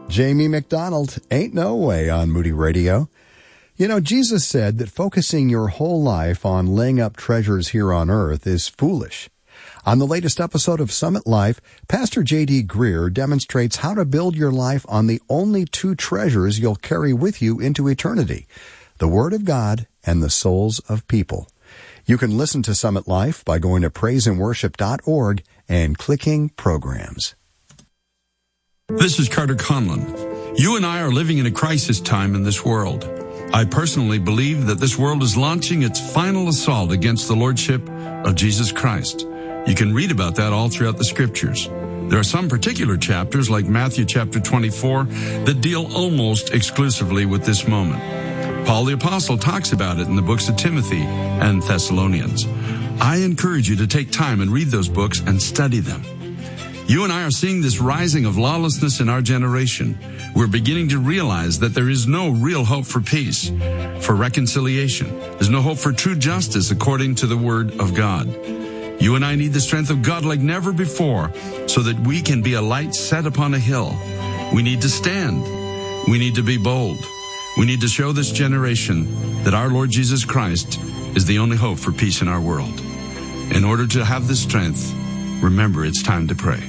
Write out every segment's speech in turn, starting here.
Jamie McDonald, Ain't No Way on Moody Radio. You know, Jesus said that focusing your whole life on laying up treasures here on earth is foolish. On the latest episode of Summit Life, Pastor J.D. Greer demonstrates how to build your life on the only two treasures you'll carry with you into eternity, the Word of God and the souls of people. You can listen to Summit Life by going to praiseandworship.org and clicking Programs. This is Carter Conlon. You and I are living in a crisis time in this world. I personally believe that this world is launching its final assault against the Lordship of Jesus Christ. You can read about that all throughout the Scriptures. There are some particular chapters, like Matthew chapter 24, that deal almost exclusively with this moment. Paul the Apostle talks about it in the books of Timothy and Thessalonians. I encourage you to take time and read those books and study them. You and I are seeing this rising of lawlessness in our generation. We're beginning to realize that there is no real hope for peace, for reconciliation. There's no hope for true justice according to the Word of God. You and I need the strength of God like never before so that we can be a light set upon a hill. We need to stand. We need to be bold. We need to show this generation that our Lord Jesus Christ is the only hope for peace in our world. In order to have this strength, remember it's time to pray.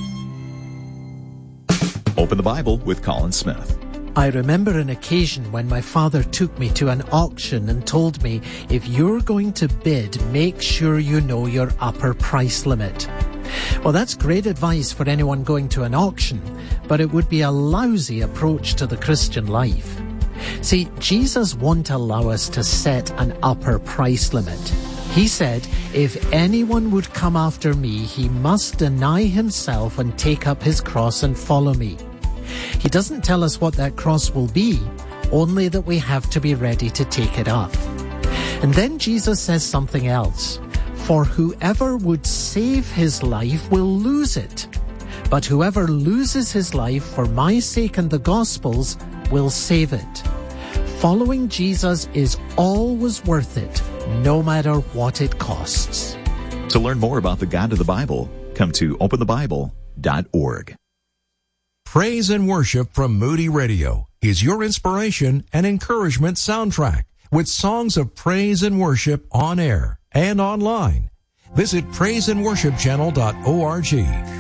Open the Bible with Colin Smith. I remember an occasion when my father took me to an auction and told me, if you're going to bid, make sure you know your upper price limit. Well, that's great advice for anyone going to an auction, but it would be a lousy approach to the Christian life. See, Jesus won't allow us to set an upper price limit. He said, if anyone would come after me, he must deny himself and take up his cross and follow me. He doesn't tell us what that cross will be, only that we have to be ready to take it up. And then Jesus says something else. For whoever would save his life will lose it. But whoever loses his life for my sake and the gospel's will save it. Following Jesus is always worth it, no matter what it costs. To learn more about the God of the Bible, come to openthebible.org. Praise and worship from Moody Radio is your inspiration and encouragement soundtrack with songs of praise and worship on air and online. Visit praiseandworshipchannel.org.